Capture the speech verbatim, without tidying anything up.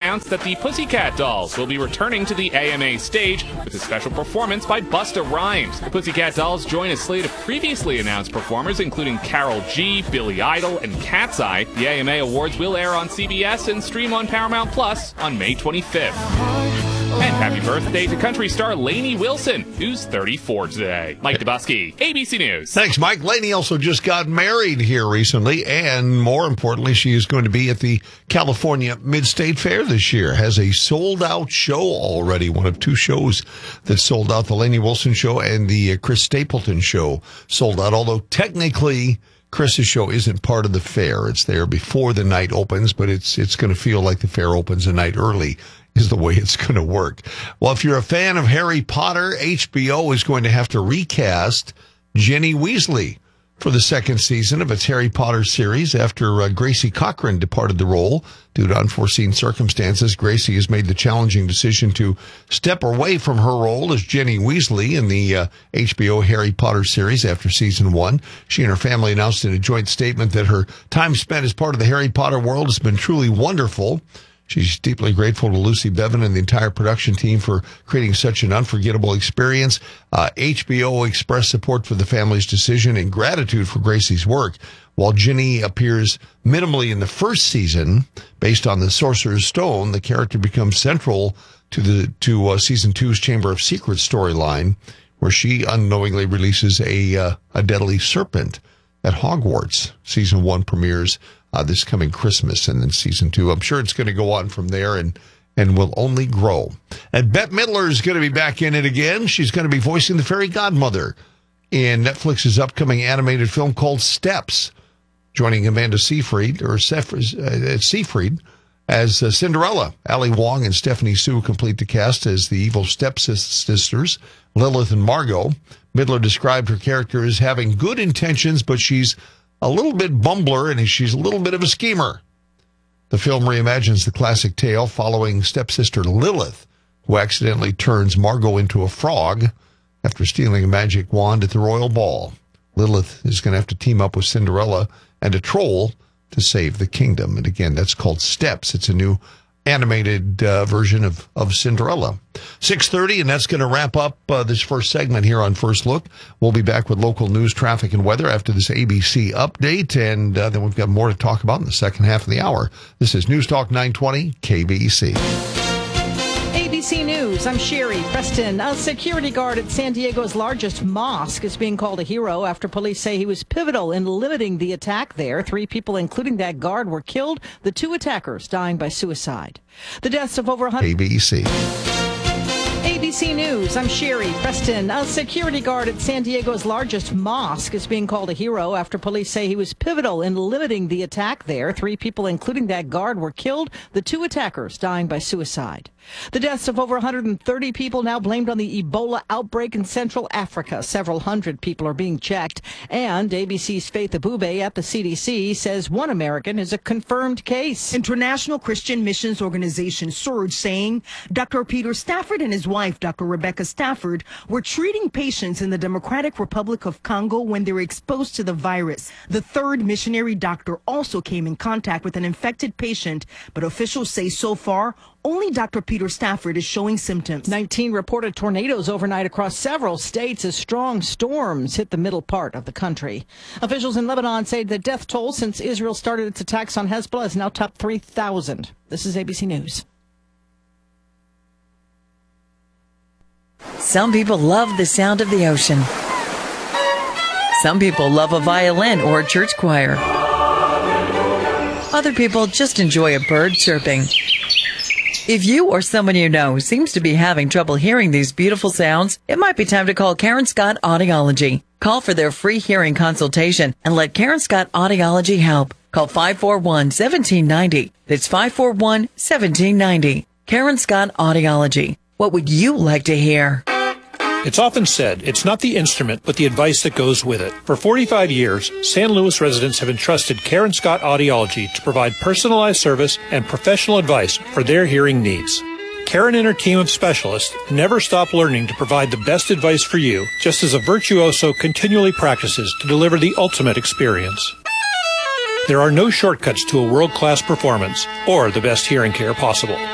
announced that the Pussycat Dolls will be returning to the A M A stage with a special performance by Busta Rhymes. The Pussycat Dolls join a slate of previously announced performers, including Karol G, Billy Idol, and Cat's Eye. The A M A Awards will air on C B S and stream on Paramount Plus on May twenty-fifth. And happy birthday to country star Lainey Wilson, who's thirty-four today. Mike Dubusky, A B C News. Thanks, Mike. Lainey also just got married here recently, and more importantly, she is going to be at the California Mid-State Fair this year. Has a sold-out show already, one of two shows that sold out, the Lainey Wilson show and the Chris Stapleton show sold out, although technically Chris's show isn't part of the fair. It's there before the night opens, but it's it's going to feel like the fair opens a night early, is the way it's going to work. Well, if you're a fan of Harry Potter, H B O is going to have to recast Ginny Weasley for the second season of its Harry Potter series after uh, Gracie Cochran departed the role due to unforeseen circumstances. Gracie has made the challenging decision to step away from her role as Ginny Weasley in the uh, H B O Harry Potter series after season one. She and her family announced in a joint statement that her time spent as part of the Harry Potter world has been truly wonderful. She's deeply grateful to Lucy Bevan and the entire production team for creating such an unforgettable experience. Uh, H B O expressed support for the family's decision and gratitude for Gracie's work. While Ginny appears minimally in the first season, based on the Sorcerer's Stone, the character becomes central to the to uh, season two's Chamber of Secrets storyline, where she unknowingly releases a uh, a deadly serpent at Hogwarts. Season one premieres Uh, this coming Christmas, and then season two, I'm sure it's going to go on from there and, and will only grow. And Bette Midler is going to be back in it again. She's going to be voicing the fairy godmother in Netflix's upcoming animated film called Steps, joining Amanda Seyfried, or Seyfried, uh, Seyfried as uh, Cinderella. Ali Wong and Stephanie Sue complete the cast as the evil stepsisters, Lilith and Margot. Midler described her character as having good intentions, but she's a little bit bumbler, and she's a little bit of a schemer. The film reimagines the classic tale following stepsister Lilith, who accidentally turns Margot into a frog after stealing a magic wand at the royal ball. Lilith is going to have to team up with Cinderella and a troll to save the kingdom. And again, that's called Steps. It's a new animated uh, version of, of Cinderella. six thirty, and that's going to wrap up uh, this first segment here on First Look. We'll be back with local news, traffic, and weather after this A B C update, and uh, then we've got more to talk about in the second half of the hour. This is News Talk nine twenty K B C. A B C News, I'm Sherry Preston. A security guard at San Diego's largest mosque is being called a hero after police say he was pivotal in limiting the attack there. Three people, including that guard, were killed, the two attackers dying by suicide. The deaths of over one hundred... A B C. A B C News, I'm Sherry Preston. A security guard at San Diego's largest mosque is being called a hero after police say he was pivotal in limiting the attack there. Three people, including that guard, were killed, the two attackers dying by suicide. The deaths of over one hundred thirty people now blamed on the Ebola outbreak in Central Africa. Several hundred people are being checked. And A B C's Faith Abube at the C D C says one American is a confirmed case. International Christian Missions Organization surged, saying Doctor Peter Stafford and his wife, Doctor Rebecca Stafford, were treating patients in the Democratic Republic of Congo when they were exposed to the virus. The third missionary doctor also came in contact with an infected patient, but officials say so far, only Doctor Peter Stafford is showing symptoms. nineteen reported tornadoes overnight across several states as strong storms hit the middle part of the country. Officials in Lebanon say the death toll since Israel started its attacks on Hezbollah is now topped three thousand. This is A B C News. Some people love the sound of the ocean. Some people love a violin or a church choir. Other people just enjoy a bird chirping. If you or someone you know seems to be having trouble hearing these beautiful sounds, it might be time to call Karen Scott Audiology. Call for their free hearing consultation and let Karen Scott Audiology help. Call five four one, one seven nine zero. That's five four one, one seven nine zero. Karen Scott Audiology. What would you like to hear? It's often said, it's not the instrument, but the advice that goes with it. For forty-five years, San Luis residents have entrusted Karen Scott Audiology to provide personalized service and professional advice for their hearing needs. Karen and her team of specialists never stop learning to provide the best advice for you, just as a virtuoso continually practices to deliver the ultimate experience. There are no shortcuts to a world-class performance or the best hearing care possible.